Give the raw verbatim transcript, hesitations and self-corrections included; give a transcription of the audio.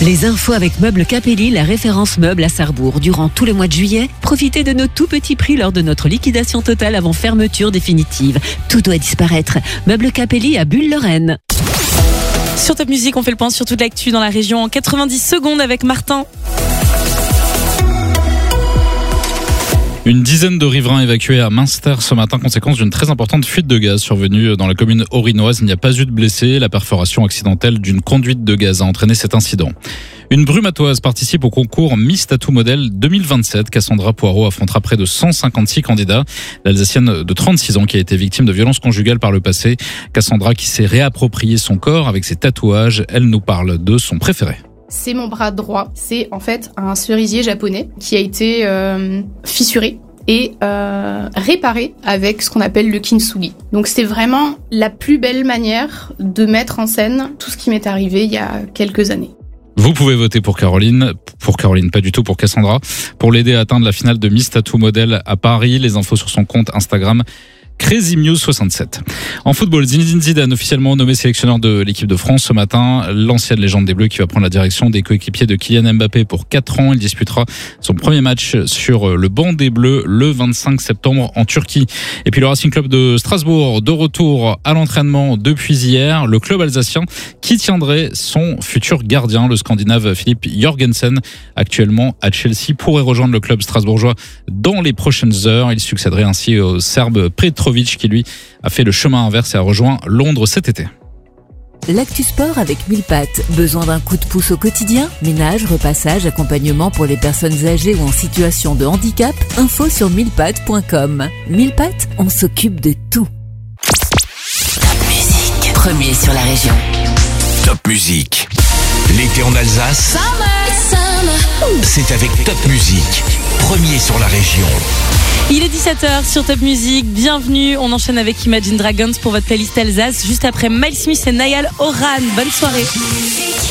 Les infos avec Meubles Capelli, la référence meuble à Sarrebourg. Durant tout le mois de juillet, profitez de nos tout petits prix lors de notre liquidation totale avant fermeture définitive. Tout doit disparaître. Meubles Capelli à Bulle-Lorraine. Sur Top Music, on fait le point sur toute l'actu dans la région en quatre-vingt-dix secondes avec Martin. Une dizaine de riverains évacués à Münster ce matin, conséquence d'une très importante fuite de gaz survenue dans la commune orinoise. Il n'y a pas eu de blessés. La perforation accidentelle d'une conduite de gaz a entraîné cet incident. Une brumatoise participe au concours Miss Tattoo Model deux mille vingt-sept. Cassandra Poirot affrontera près de cent cinquante-six candidats. L'Alsacienne de trente-six ans qui a été victime de violences conjugales par le passé. Cassandra qui s'est réapproprié son corps avec ses tatouages. Elle nous parle de son préféré. C'est mon bras droit. C'est en fait un cerisier japonais qui a été euh, fissuré et euh, réparé avec ce qu'on appelle le kintsugi. Donc c'est vraiment la plus belle manière de mettre en scène tout ce qui m'est arrivé il y a quelques années. Vous pouvez voter pour Caroline, pour Caroline, pas du tout pour Cassandra, pour l'aider à atteindre la finale de Miss Tattoo Model à Paris. Les infos sur son compte Instagram Crazy Mew soixante-sept. En football, Zinedine Zidane officiellement nommé sélectionneur de l'équipe de France ce matin. L'ancienne légende des Bleus qui va prendre la direction des coéquipiers de Kylian Mbappé pour quatre ans. Il disputera son premier match sur le banc des Bleus le vingt-cinq septembre en Turquie. Et puis le Racing Club de Strasbourg de retour à l'entraînement depuis hier. Le club alsacien qui tiendrait son futur gardien, le Scandinave Philippe Jorgensen, actuellement à Chelsea, pourrait rejoindre le club strasbourgeois dans les prochaines heures. Il succéderait ainsi au Serbe Petrovic qui lui a fait le chemin inverse et a rejoint Londres cet été. L'actu sport avec mille pattes. Besoin d'un coup de pouce au quotidien? Ménage, repassage, accompagnement pour les personnes âgées ou en situation de handicap? Info sur mille pattes point com. mille pattes, on s'occupe de tout. Top Music, premier sur la région. Top Music. L'été en Alsace, summer, summer. C'est avec Top Music, premier sur la région. Il est dix-sept heures sur Top Music, bienvenue, on enchaîne avec Imagine Dragons pour votre playlist Alsace, juste après Miles Smith et Niall Horan. Bonne soirée.